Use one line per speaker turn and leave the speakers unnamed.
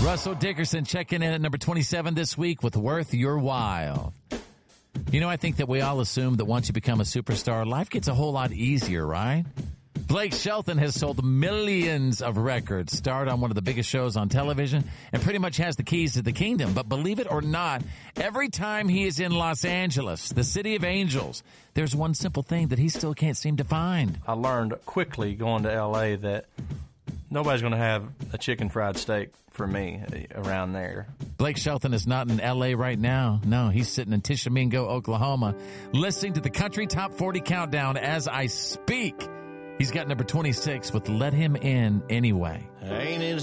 Russell Dickerson checking in at number 27 this week with Worth Your While. You know, I think that we all assume that once you become a superstar, life gets a whole lot easier, right? Blake Shelton has sold millions of records, starred on one of the biggest shows on television, and pretty much has the keys to the kingdom. But believe it or not, every time he is in Los Angeles, the city of angels, there's one simple thing that he still can't seem to find.
I learned quickly going to L.A. that nobody's going to have a chicken fried steak for me around there.
Blake Shelton is not in L.A. right now. No, he's sitting in Tishomingo, Oklahoma, listening to the Country Top 40 Countdown as I speak. He's got number 26 with Let Him In Anyway.
Ain't it